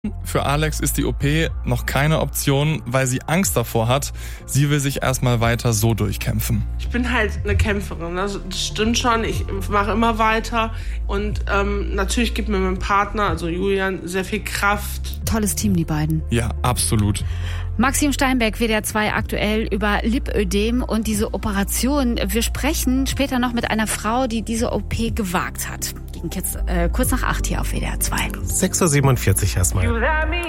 Für Alex ist die OP noch keine Option, weil sie Angst davor hat. Sie will sich erstmal weiter so durchkämpfen. Ich bin halt eine Kämpferin, also das stimmt schon. Ich mache immer weiter und natürlich gibt mir mein Partner, also Julian, sehr viel Kraft. Tolles Team, die beiden. Ja, absolut. Maxim Steinbeck, WDR 2 aktuell über Lipödem und diese Operation. Wir sprechen später noch mit einer Frau, die diese OP gewagt hat. Ging jetzt kurz nach 8 hier auf WDR 2. 6:47 Uhr erstmal.